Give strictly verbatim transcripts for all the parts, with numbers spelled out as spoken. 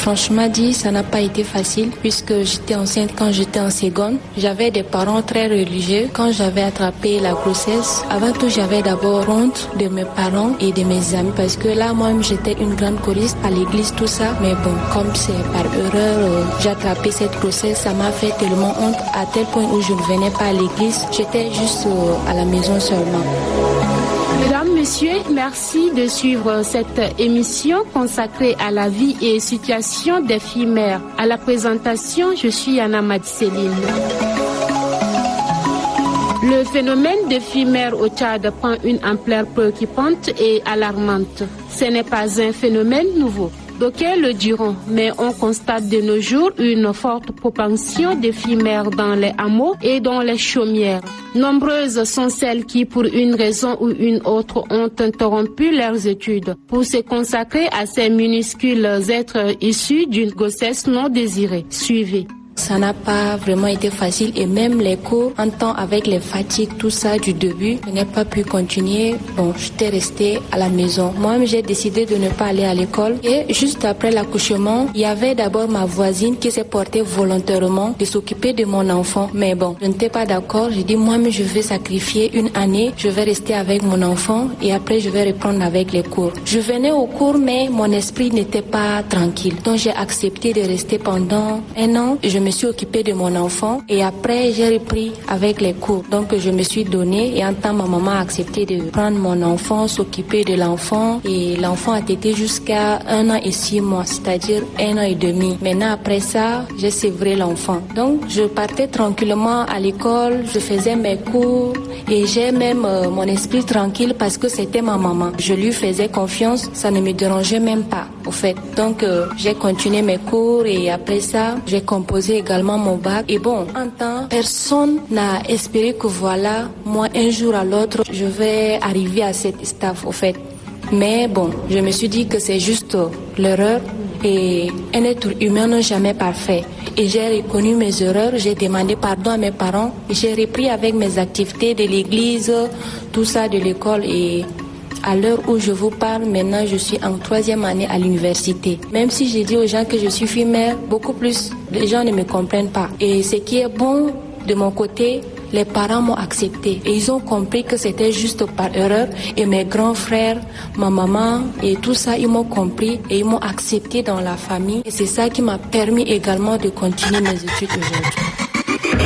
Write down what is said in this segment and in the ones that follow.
Franchement dit, ça n'a pas été facile puisque j'étais enceinte quand j'étais en seconde. J'avais des parents très religieux. Quand j'avais attrapé la grossesse, avant tout, j'avais d'abord honte de mes parents et de mes amis parce que là, moi-même, j'étais une grande choriste à l'église, tout ça. Mais bon, comme c'est par erreur, euh, j'ai attrapé cette grossesse, ça m'a fait tellement honte à tel point où je ne venais pas à l'église. J'étais juste euh, à la maison seulement. Mesdames, Messieurs, merci de suivre cette émission consacrée à la vie et situation des filles mères. À la présentation, je suis Anna Madicéline. Le phénomène des filles mères au Tchad prend une ampleur préoccupante et alarmante. Ce n'est pas un phénomène nouveau. D'aucuns le diront, mais on constate de nos jours une forte propension des filles mères dans les hameaux et dans les chaumières. Nombreuses sont celles qui, pour une raison ou une autre, ont interrompu leurs études pour se consacrer à ces minuscules êtres issus d'une grossesse non désirée. Suivez. Ça n'a pas vraiment été facile et même les cours, en temps avec les fatigues, tout ça du début, je n'ai pas pu continuer. Bon, j'étais restée à la maison. Moi-même, j'ai décidé de ne pas aller à l'école et juste après l'accouchement, il y avait d'abord ma voisine qui s'est portée volontairement de s'occuper de mon enfant. Mais bon, je n'étais pas d'accord. J'ai dit, moi-même, je vais sacrifier une année, je vais rester avec mon enfant et après, je vais reprendre avec les cours. Je venais aux cours, mais mon esprit n'était pas tranquille. Donc, j'ai accepté de rester pendant un an. Je me suis occupée de mon enfant et après j'ai repris avec les cours. Donc je me suis donnée et en temps ma maman a accepté de prendre mon enfant, s'occuper de l'enfant et l'enfant a été jusqu'à un an et six mois, c'est-à-dire un an et demi. Maintenant après ça, j'ai sévré l'enfant. Donc je partais tranquillement à l'école, je faisais mes cours et j'ai même euh, mon esprit tranquille parce que c'était ma maman. Je lui faisais confiance, ça ne me dérangeait même pas au fait. Donc euh, j'ai continué mes cours et après ça, j'ai composé également mon bac. Et bon, en temps, personne n'a espéré que voilà, moi, un jour à l'autre, je vais arriver à cette staff, au fait. Mais bon, je me suis dit que c'est juste l'erreur et un être humain n'est jamais parfait. Et j'ai reconnu mes erreurs, j'ai demandé pardon à mes parents, j'ai repris avec mes activités de l'église, tout ça de l'école et à l'heure où je vous parle, maintenant, je suis en troisième année à l'université. Même si j'ai dit aux gens que je suis fille mère, beaucoup plus, les gens ne me comprennent pas. Et ce qui est bon de mon côté, les parents m'ont accepté. Et ils ont compris que c'était juste par erreur. Et mes grands frères, ma maman et tout ça, ils m'ont compris et ils m'ont accepté dans la famille. Et c'est ça qui m'a permis également de continuer mes études aujourd'hui.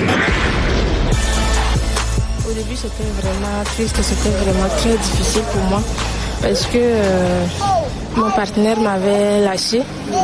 Au début, c'était vraiment triste, c'était vraiment très difficile pour moi parce que euh, mon partenaire m'avait lâché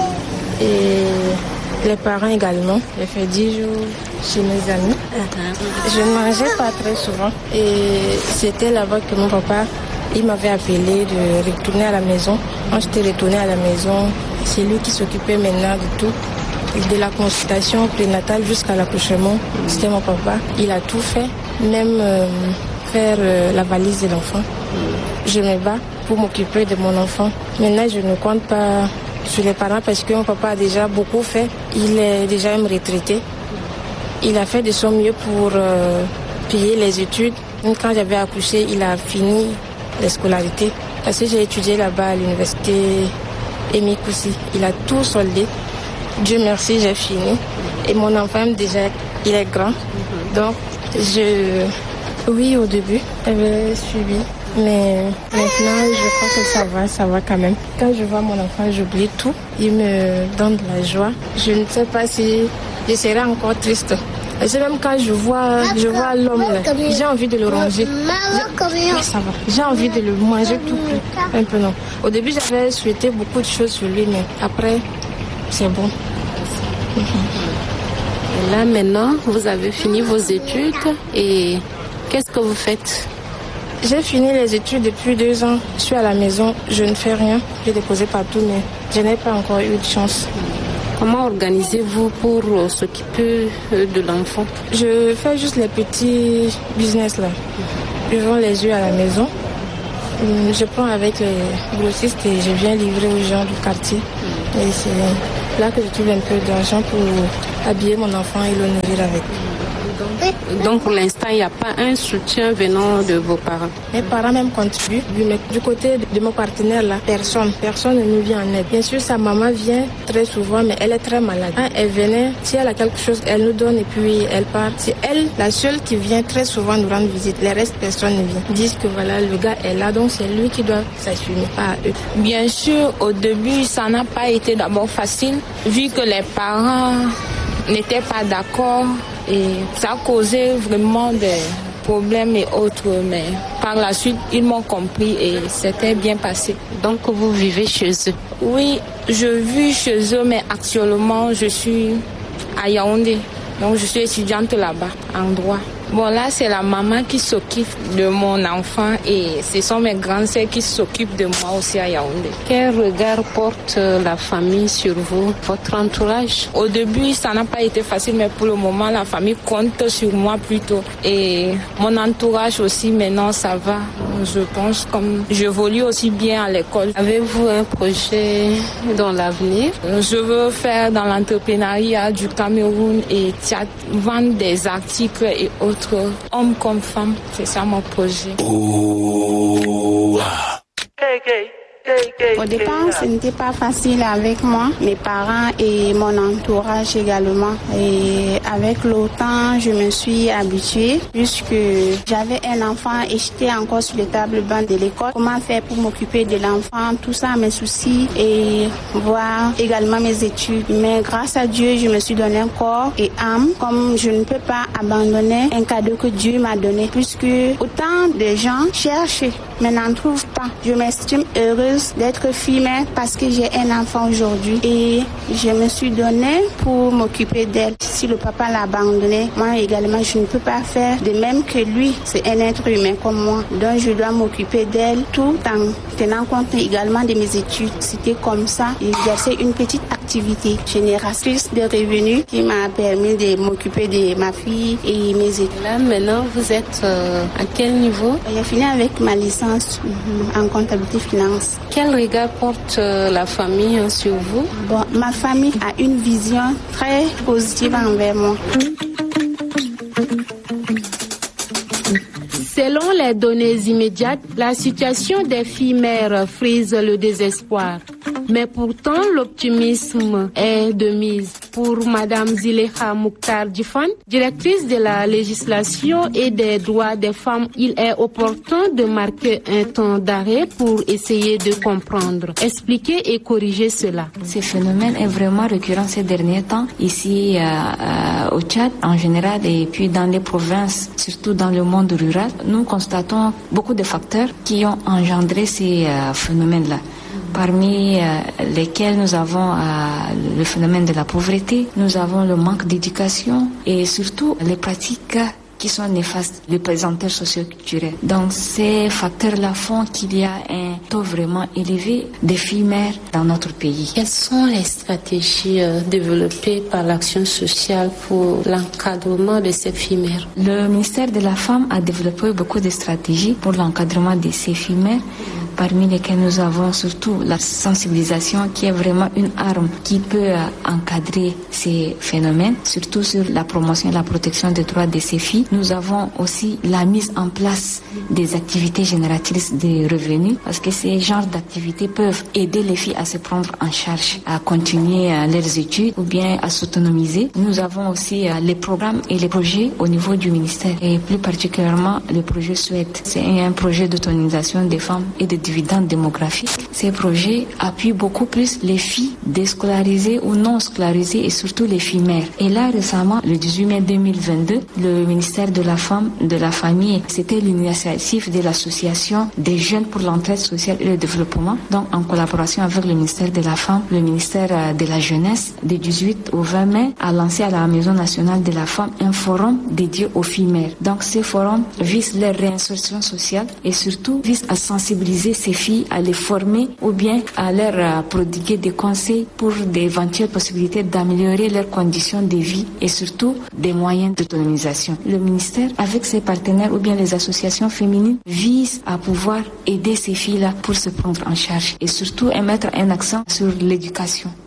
et les parents également. J'ai fait dix jours chez mes amis. Je ne mangeais pas très souvent et c'était là-bas que mon papa il m'avait appelé de retourner à la maison. Quand j'étais retournée à la maison, c'est lui qui s'occupait maintenant de tout. De la consultation prénatale jusqu'à l'accouchement, c'était mon papa. Il a tout fait, même euh, faire euh, la valise de l'enfant. Je me bats pour m'occuper de mon enfant. Maintenant, je ne compte pas sur les parents parce que mon papa a déjà beaucoup fait. Il est déjà un retraité. Il a fait de son mieux pour euh, payer les études. Même quand j'avais accouché, il a fini les scolarités. Parce que j'ai étudié là-bas à l'université Émile Koussi. Il a tout soldé. Dieu merci, j'ai fini. Et mon enfant, déjà, il est grand. Donc, je... Oui, au début, j'avais suivi. Mais maintenant, je crois que ça va, ça va quand même. Quand je vois mon enfant, j'oublie tout. Il me donne de la joie. Je ne sais pas si je serai encore triste. C'est même quand je vois, je vois l'homme, j'ai envie de le ranger. Je... Ça va. J'ai envie de le manger tout plus. Un peu non. Au début, j'avais souhaité beaucoup de choses sur lui, mais après... C'est bon. Et là, maintenant, vous avez fini vos études et qu'est-ce que vous faites? J'ai fini les études depuis deux ans. Je suis à la maison, je ne fais rien. J'ai déposé partout, mais je n'ai pas encore eu de chance. Comment organisez-vous pour s'occuper de l'enfant? Je fais juste les petits business là. Je vends les œufs à la maison. Je prends avec les grossistes et je viens livrer aux gens du quartier. Et c'est là que je trouve un peu d'argent pour habiller mon enfant et le nourrir avec. Donc, donc pour l'instant, il n'y a pas un soutien venant de vos parents? Mes parents même contribuent, mais du côté de mon partenaire là, personne, personne ne nous vient en aide. Bien sûr, sa maman vient très souvent, mais elle est très malade. Quand elle venait, si elle a quelque chose, elle nous donne et puis elle part. C'est elle, la seule qui vient très souvent nous rendre visite. Les restes, personne ne vient. Ils disent que voilà, le gars est là, donc c'est lui qui doit s'assumer, pas eux. Bien sûr, au début, ça n'a pas été d'abord facile, vu que les parents n'étaient pas d'accord et ça causait vraiment des problèmes et autres, mais par la suite, ils m'ont compris et c'était bien passé. Donc, vous vivez chez eux? Oui, je vis chez eux, mais actuellement, je suis à Yaoundé. Donc, je suis étudiante là-bas, en droit. Bon, là, c'est la maman qui s'occupe de mon enfant et ce sont mes grandes sœurs qui s'occupent de moi aussi à Yaoundé. Quel regard porte la famille sur vous, votre entourage? Au début, ça n'a pas été facile, mais pour le moment, la famille compte sur moi plutôt. Et mon entourage aussi, maintenant, ça va. Je pense comme j'évolue aussi bien à l'école. Avez-vous un projet dans l'avenir? Je veux faire dans l'entrepreneuriat du Cameroun et vendre des articles et autres. Hommes comme femmes, c'est ça mon projet. Oh. Au départ, ce n'était pas facile avec moi, mes parents et mon entourage également. Et avec le temps, je me suis habituée puisque j'avais un enfant et j'étais encore sur les tables bancs de l'école. Comment faire pour m'occuper de l'enfant, tout ça, mes soucis et voir également mes études. Mais grâce à Dieu, je me suis donné un corps et âme, comme je ne peux pas abandonner un cadeau que Dieu m'a donné puisque autant de gens cherchent mais n'en trouvent pas. Je m'estime heureuse d'être fille mère parce que j'ai un enfant aujourd'hui et je me suis donnée pour m'occuper d'elle. Si le papa l'a abandonnée, moi également je ne peux pas faire de même que lui. C'est un être humain comme moi, donc je dois m'occuper d'elle tout en tenant compte également de mes études. C'était comme ça, j'exerçais une petite activité génératrice de revenus qui m'a permis de m'occuper de ma fille et mes études. Là maintenant vous êtes euh, à quel niveau? J'ai fini avec ma licence en comptabilité finance. Quel regard porte la famille sur vous? Bon, ma famille a une vision très positive envers moi. Selon les données immédiates, la situation des filles mères frise le désespoir. Mais pourtant, l'optimisme est de mise. Pour Madame Zileha Mouktar Djifan, directrice de la législation et des droits des femmes, il est opportun de marquer un temps d'arrêt pour essayer de comprendre, expliquer et corriger cela. Ce phénomène est vraiment récurrent ces derniers temps, ici euh, euh, au Tchad en général et puis dans les provinces, surtout dans le monde rural. Nous constatons beaucoup de facteurs qui ont engendré ces euh, phénomènes-là. Parmi euh, lesquels nous avons euh, le phénomène de la pauvreté, nous avons le manque d'éducation et surtout les pratiques qui sont néfastes, les présenteurs socio-culturels. Donc ces facteurs-là font qu'il y a un taux vraiment élevé de filles mères dans notre pays. Quelles sont les stratégies euh, développées par l'action sociale pour l'encadrement de ces filles mères? Le ministère de la Femme a développé beaucoup de stratégies pour l'encadrement de ces filles mères, parmi lesquelles nous avons surtout la sensibilisation qui est vraiment une arme qui peut euh, encadrer ces phénomènes, surtout sur la promotion et la protection des droits de ces filles. Nous avons aussi la mise en place des activités génératrices de revenus parce que ces genres d'activités peuvent aider les filles à se prendre en charge, à continuer euh, leurs études ou bien à s'autonomiser. Nous avons aussi euh, les programmes et les projets au niveau du ministère et plus particulièrement le projet Souhaite. C'est un projet d'autonomisation des femmes et de dividendes démographiques. Ces projets appuient beaucoup plus les filles déscolarisées ou non scolarisées et surtout les filles mères. Et là récemment, le dix-huit mai deux mille vingt-deux, le ministère de la Femme, de la Famille, c'était l'initiative de l'association des jeunes pour l'entraide sociale et le développement, donc en collaboration avec le ministère de la Femme, le ministère de la Jeunesse, du dix-huit au vingt mai, a lancé à la Maison nationale de la Femme un forum dédié aux filles mères. Donc ce forum vise leur réinsertion sociale et surtout vise à sensibiliser ces filles, à les former ou bien à leur prodiguer des conseils pour d'éventuelles possibilités d'améliorer leurs conditions de vie et surtout des moyens d'autonomisation. Le ministère, avec ses partenaires ou bien les associations féminines, vise à pouvoir aider ces filles-là pour se prendre en charge et surtout à mettre un accent sur l'éducation.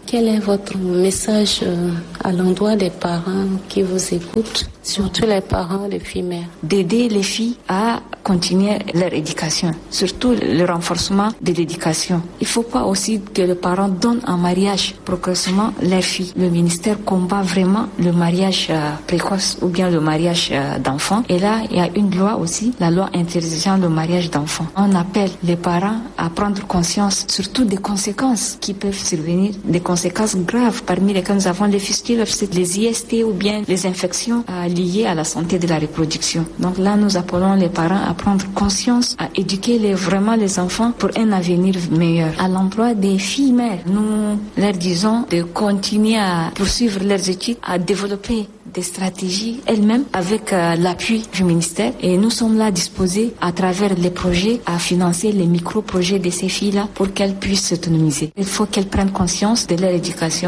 Quel est votre message à l'endroit des parents qui vous écoutent, surtout les parents des filles mères? D'aider les filles à continuer leur éducation, surtout le renforcement de l'éducation. Il ne faut pas aussi que les parents donnent en mariage progressivement leurs filles. Le ministère combat vraiment le mariage euh, précoce ou bien le mariage euh, d'enfants. Et là, il y a une loi aussi, la loi interdisant le mariage d'enfants. On appelle les parents à prendre conscience surtout des conséquences qui peuvent survenir, des conséquences graves parmi lesquelles nous avons les fistules, les I S T ou bien les infections euh, liées à la santé de la reproduction. Donc là, nous appelons les parents à prendre conscience, à éduquer les, vraiment les enfants pour un avenir meilleur. À l'emploi des filles mères, nous leur disons de continuer à poursuivre leurs études, à développer des stratégies elles-mêmes avec euh, l'appui du ministère. Et nous sommes là disposés à travers les projets à financer les micro-projets de ces filles-là pour qu'elles puissent s'autonomiser. Il faut qu'elles prennent conscience de leur éducation.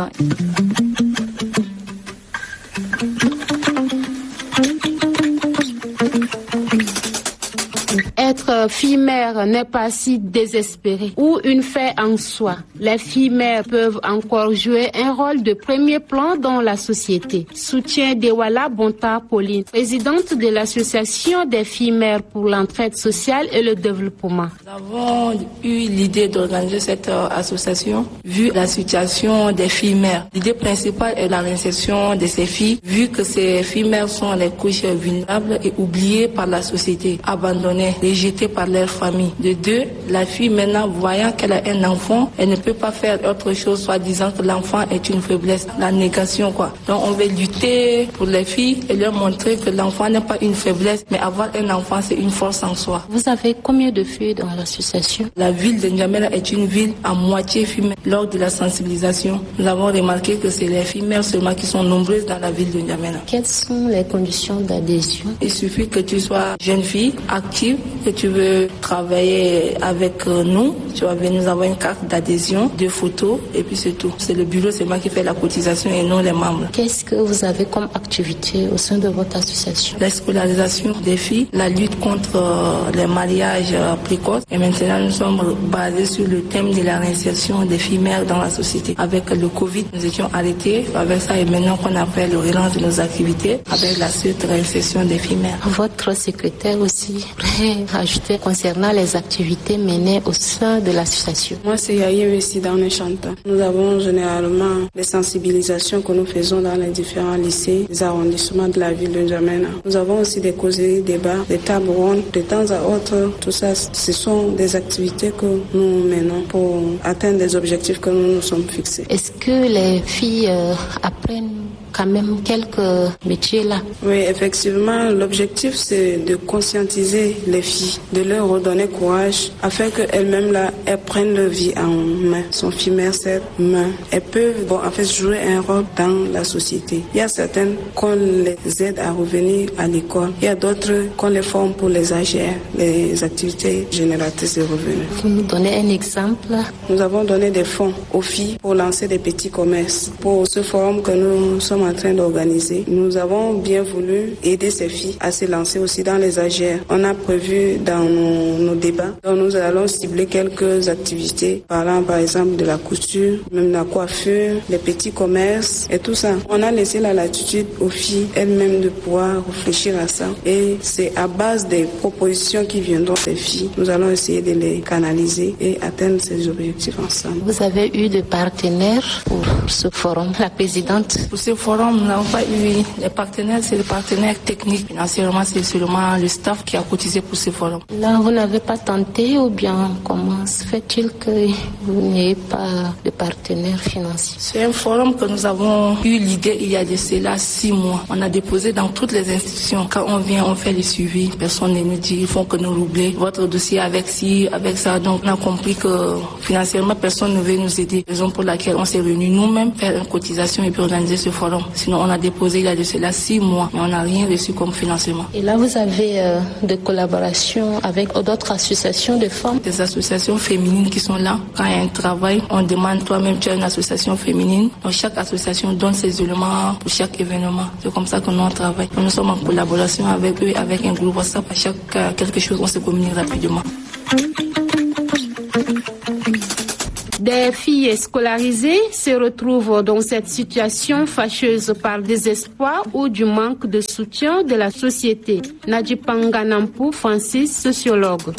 Être fille-mère n'est pas si désespéré ou une fin en soi. Les filles-mères peuvent encore jouer un rôle de premier plan dans la société. Soutien Dewala Bonta Pauline, présidente de l'association des filles-mères pour l'entraide sociale et le développement. Nous avons eu l'idée d'organiser cette association vu la situation des filles-mères. L'idée principale est la réinsertion de ces filles vu que ces filles-mères sont les couches vulnérables et oubliées par la société, abandonnées, rejetées par leur famille. De deux, la fille maintenant voyant qu'elle a un enfant, elle ne peut pas faire autre chose, soit disant que l'enfant est une faiblesse, la négation quoi. Donc on veut lutter pour les filles et leur montrer que l'enfant n'est pas une faiblesse, mais avoir un enfant c'est une force en soi. Vous avez combien de filles dans l'association? La ville de N'Djamena est une ville à moitié femelle. Lors de la sensibilisation, nous avons remarqué que c'est les filles mères seulement qui sont nombreuses dans la ville de N'Djamena. Quelles sont les conditions d'adhésion? Il suffit que tu sois jeune fille, active, que tu veux travailler avec nous, tu vas venir, nous avons une carte d'adhésion, deux photos et puis c'est tout. C'est le bureau seulement qui fait la cotisation et non les membres. Qu'est-ce que vous avez comme activité au sein de votre association? La scolarisation des filles, la lutte contre les mariages précoces et maintenant nous sommes basés sur le thème de la réinsertion des filles mères dans la société. Avec le Covid, nous étions arrêtés avec ça et maintenant qu'on a fait le relance de nos activités avec la suite réinsertion des filles mères. Votre secrétaire aussi pourrait ajouter concernant les activités menées au sein de l'association. Moi, c'est Yaye ici dans les chantants. Nous avons généralement des sensibilisations que nous faisons dans les différents lycées, les arrondissements de la ville de N'Djamena. Nous avons aussi des causeries, des débats, des tables rondes, de temps à autre. Tout ça, ce sont des activités que nous menons pour atteindre des objectifs que nous nous sommes fixés. Est-ce que les filles euh, apprennent quand même quelques métiers là? Oui, effectivement, l'objectif c'est de conscientiser les filles, de leur redonner courage afin qu'elles-mêmes là, elles prennent leur vie en main. Sont filles mères, cette main. Elles peuvent bon, en fait jouer un rôle dans la société. Il y a certaines qu'on les aide à revenir à l'école. Il y a d'autres qu'on les forme pour les A G R, les activités génératrices de revenus. Vous nous donnez un exemple? Nous avons donné des fonds aux filles pour lancer des petits commerces. Pour ce forum que nous sommes en train d'organiser, nous avons bien voulu aider ces filles à se lancer aussi dans les A G R. On a prévu dans nos, nos débats, donc nous allons cibler quelques activités, parlant par exemple de la couture, même la coiffure, les petits commerces et tout ça. On a laissé la latitude aux filles elles-mêmes de pouvoir réfléchir à ça et c'est à base des propositions qui viendront des filles, nous allons essayer de les canaliser et atteindre ces objectifs ensemble. Vous avez eu des partenaires pour ce forum, la présidente? Pour ce forum, nous n'avons pas eu les partenaires, c'est les partenaires techniques. Financièrement, c'est seulement le staff qui a cotisé pour ce forum. Là, vous n'avez pas tenté ou bien comment se fait-il que vous n'ayez pas de partenaires financiers? C'est un forum que nous avons eu l'idée il y a de cela six mois. On a déposé dans toutes les institutions. Quand on vient, on fait le suivi. Personne ne nous dit, il faut que nous l'oublions. Votre dossier avec ci, avec ça. Donc, on a compris que financièrement, personne ne veut nous aider. Raison pour laquelle on s'est réunis nous-mêmes, faire une cotisation et puis organiser ce forum. Sinon, on a déposé il y a de cela six mois, mais on n'a rien reçu comme financement. Et là, vous avez euh, des collaborations avec d'autres associations de femmes? Des associations féminines qui sont là. Quand il y a un travail, on demande, toi-même, tu as une association féminine. Donc, chaque association donne ses éléments pour chaque événement. C'est comme ça que nous, on travaille. Nous sommes en collaboration avec eux, avec un groupe WhatsApp. À chaque euh, quelque chose, on se communique rapidement. Des filles scolarisées se retrouvent dans cette situation fâcheuse par désespoir ou du manque de soutien de la société. Nadjipanganampou Francis, sociologue.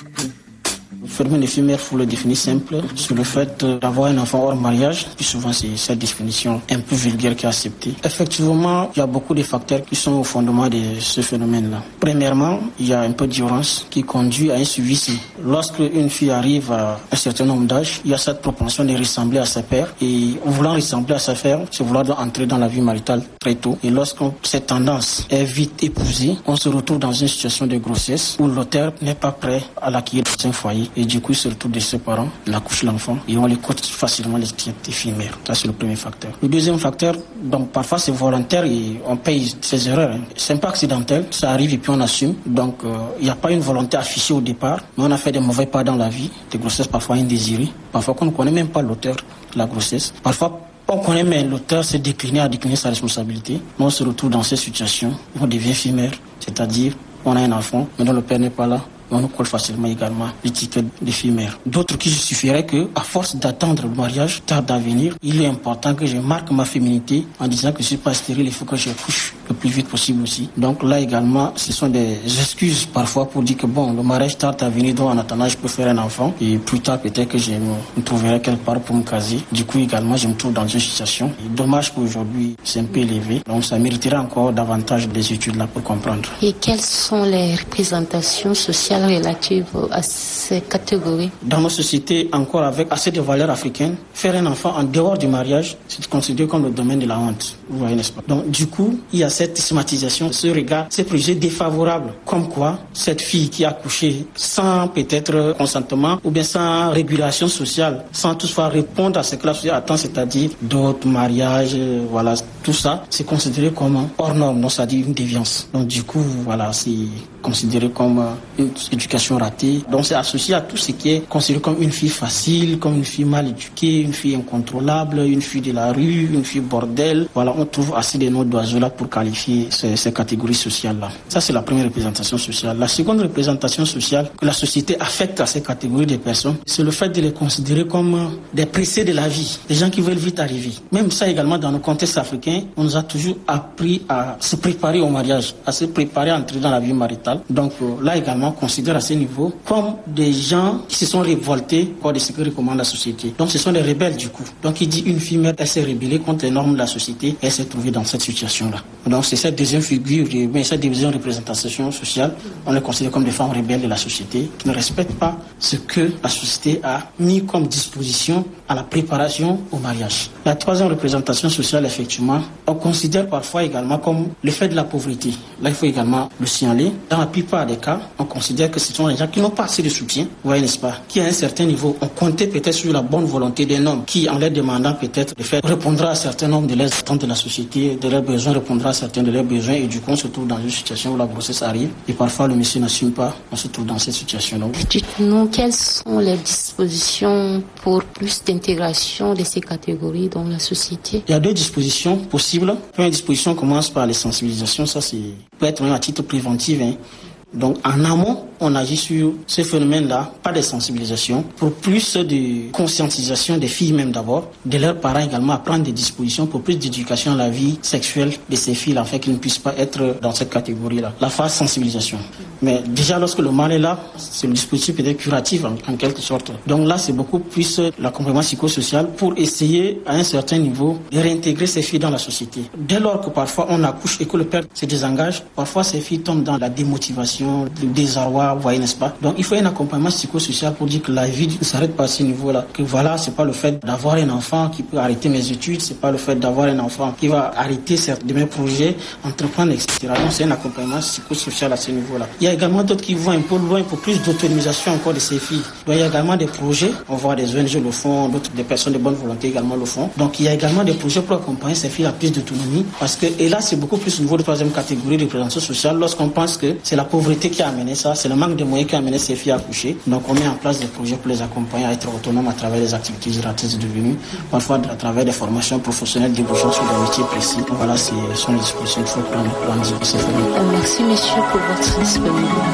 Le phénomène éphémère, il faut le définir simple, sur le fait d'avoir un enfant hors mariage, puis souvent c'est cette définition un peu vulgaire qui est acceptée. Effectivement, il y a beaucoup de facteurs qui sont au fondement de ce phénomène-là. Premièrement, il y a un peu d'ignorance qui conduit à un suivisme. Lorsque une fille arrive à un certain nombre d'âge, il y a cette propension de ressembler à sa père, et en voulant ressembler à sa père, c'est vouloir entrer dans la vie maritale très tôt. Et lorsque cette tendance est vite épousée, on se retrouve dans une situation de grossesse où l'auteur n'est pas prêt à l'accueillir dans un foyer. Et du coup, c'est le tour de ses parents, il accouche l'enfant et on les cote facilement les étiquettes éphémères. Ça, c'est le premier facteur. Le deuxième facteur, donc parfois c'est volontaire et on paye ses erreurs. Hein. C'est pas accidentel, ça arrive et puis on assume. Donc, il euh, n'y a pas une volonté affichée au départ, mais on a fait des mauvais pas dans la vie, des grossesses parfois indésirées, parfois qu'on ne connaît même pas l'auteur de la grossesse. Parfois, on connaît, mais l'auteur s'est décliné à décliner sa responsabilité. Mais on se retrouve dans ces situations où on devient éphémère, c'est-à-dire on a un enfant, mais dont le père n'est pas là. On nous colle facilement également l'étiquette d'éphémère. D'autres qui justifieraient que, à force d'attendre le mariage tard d'avenir, il est important que je marque ma féminité en disant que je ne suis pas stérile, il faut que je couche le plus vite possible aussi. Donc là également, ce sont des excuses parfois pour dire que bon, le mariage tard à venir, donc en attendant, je peux faire un enfant et plus tard peut-être que je me trouverai quelque part pour me caser. Du coup également, je me trouve dans une situation. Et dommage qu'aujourd'hui, c'est un peu élevé. Donc ça mériterait encore davantage des études là pour comprendre. Et quelles sont les représentations sociales relatives à ces catégories? Dans nos sociétés, encore avec assez de valeurs africaines, faire un enfant en dehors du mariage, c'est considéré comme le domaine de la honte. Vous voyez, n'est-ce pas? Donc, du coup, il y a cette stigmatisation, ce regard, ces préjugés défavorables. Comme quoi, cette fille qui a accouché sans peut-être consentement ou bien sans régulation sociale, sans toutefois répondre à ce que la société attend, c'est-à-dire d'autres mariages, voilà, tout ça, c'est considéré comme hors norme, donc ça dit une déviance. Donc, du coup, voilà, c'est considéré comme une éducation ratée. Donc c'est associé à tout ce qui est considéré comme une fille facile, comme une fille mal éduquée, une fille incontrôlable, une fille de la rue, une fille bordel. Voilà, on trouve assez de noms d'oiseaux là pour qualifier ces, ces catégories sociales-là. Ça, c'est la première représentation sociale. La seconde représentation sociale que la société affecte à ces catégories de personnes, c'est le fait de les considérer comme des pressés de la vie, des gens qui veulent vite arriver. Même ça également, dans nos contextes africains, on nous a toujours appris à se préparer au mariage, à se préparer à entrer dans la vie maritale. Donc euh, là également, on considère à ce niveau comme des gens qui se sont révoltés contre de ce que recommande la société. Donc ce sont des rebelles du coup. Donc il dit une fille mère, elle s'est rébellée contre les normes de la société et elle s'est trouvée dans cette situation-là. Donc c'est cette deuxième figure, mais cette deuxième représentation sociale, on les considère comme des femmes rebelles de la société qui ne respectent pas ce que la société a mis comme disposition à la préparation au mariage. La troisième représentation sociale, effectivement, on considère parfois également comme le fait de la pauvreté. Là, il faut également le signaler. Dans la plupart des cas, on considère que ce sont des gens qui n'ont pas assez de soutien, vous voyez, n'est-ce pas, qui à un certain niveau ont compté peut-être sur la bonne volonté d'un homme qui, en leur demandant peut-être de faire, répondra à certains nombres de leurs attentes de la société, de leurs besoins, répondra à certains de leurs besoins, et du coup, on se trouve dans une situation où la grossesse arrive, et parfois le monsieur n'assume pas, on se trouve dans cette situation-là. Dites-nous, quelles sont les dispositions pour plus d'intégration de ces catégories dans la société? Il y a deux dispositions possibles. La première disposition commence par les sensibilisations, ça c'est peut être même à titre préventif, hein. Donc en amont, on agit sur ce phénomène-là, pas de sensibilisation, pour plus de conscientisation des filles même d'abord, de leurs parents également, à prendre des dispositions pour plus d'éducation à la vie sexuelle de ces filles, afin qu'elles ne puissent pas être dans cette catégorie-là. La phase sensibilisation. Mais déjà lorsque le mal est là, c'est le dispositif peut-être curatif en, en quelque sorte. Donc là, c'est beaucoup plus l'accompagnement psychosocial pour essayer à un certain niveau de réintégrer ces filles dans la société. Dès lors que parfois on accouche et que le père se désengage, parfois ces filles tombent dans la démotivation, le désarroi, vous voyez, n'est-ce pas? Donc il faut un accompagnement psychosocial pour dire que la vie ne s'arrête pas à ce niveau-là. Que voilà, c'est pas le fait d'avoir un enfant qui peut arrêter mes études, c'est pas le fait d'avoir un enfant qui va arrêter de mes projets, entreprendre, et cetera. Donc c'est un accompagnement psychosocial à ce niveau-là. Il y a également d'autres qui vont un peu loin pour plus d'autonomisation encore de ces filles. Donc il y a également des projets, on voit des O N G le font, d'autres des personnes de bonne volonté également le font. Donc il y a également des projets pour accompagner ces filles à plus d'autonomie, parce que, et là c'est beaucoup plus au niveau de troisième catégorie de prévention sociale, lorsqu'on pense que c'est la pauvreté qui a amené ça, c'est le manque de moyens qui a amené ces filles à coucher. Donc on met en place des projets pour les accompagner à être autonomes à travers des activités gratuites devenues, parfois à travers des formations professionnelles débouchant sur des métiers précis. Donc voilà, ce sont les dispositions qu'il faut prendre pour endiguer ces phénomènes. Merci monsieur pour votre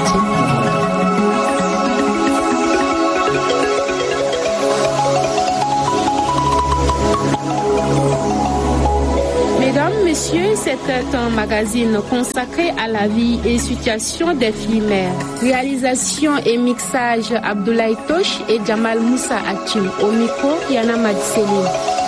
disponibilité. messieurs, c'était un magazine consacré à la vie et situation des filles mères. Réalisation et mixage Abdoulaye Tosh et Jamal Moussa Atim. Au micro, Yana Madisseline.